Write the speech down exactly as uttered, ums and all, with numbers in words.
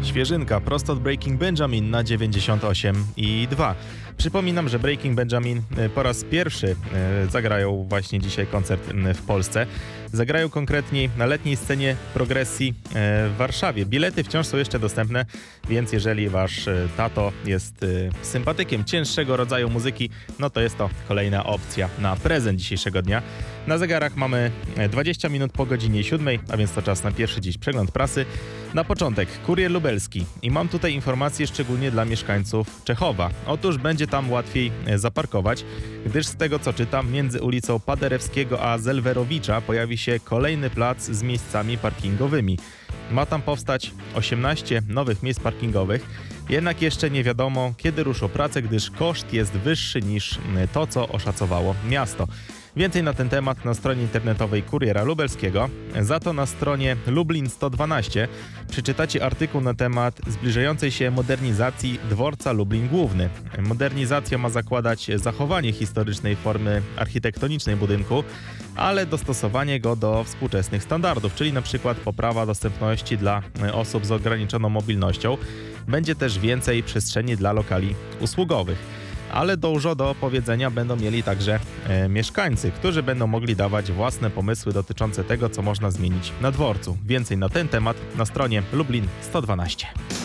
Świeżynka prosto od Breaking Benjamin na dziewięćdziesiąt osiem i dwa. Przypominam, że Breaking Benjamin po raz pierwszy zagrają właśnie dzisiaj koncert w Polsce. Zagrają konkretniej na letniej scenie progresji w Warszawie. Bilety wciąż są jeszcze dostępne, więc jeżeli wasz tato jest sympatykiem cięższego rodzaju muzyki, no to jest to kolejna opcja na prezent dzisiejszego dnia. Na zegarach mamy dwadzieścia minut po godzinie siódmej, a więc to czas na pierwszy dziś przegląd prasy. Na początek Kurier Lubelski i mam tutaj informacje szczególnie dla mieszkańców Czechowa. Otóż będzie tam łatwiej zaparkować, gdyż z tego co czytam, między ulicą Paderewskiego a Zelwerowicza pojawi się kolejny plac z miejscami parkingowymi. Ma tam powstać osiemnaście nowych miejsc parkingowych, jednak jeszcze nie wiadomo kiedy ruszą prace, gdyż koszt jest wyższy niż to, co oszacowało miasto. Więcej na ten temat na stronie internetowej Kuriera Lubelskiego. Za to na stronie Lublin sto dwanaście przeczytacie artykuł na temat zbliżającej się modernizacji dworca Lublin Główny. Modernizacja ma zakładać zachowanie historycznej formy architektonicznej budynku, ale dostosowanie go do współczesnych standardów, czyli na przykład poprawa dostępności dla osób z ograniczoną mobilnością. Będzie też więcej przestrzeni dla lokali usługowych. Ale dużo do powiedzenia będą mieli także e, mieszkańcy, którzy będą mogli dawać własne pomysły dotyczące tego, co można zmienić na dworcu. Więcej na ten temat na stronie Lublin sto dwanaście.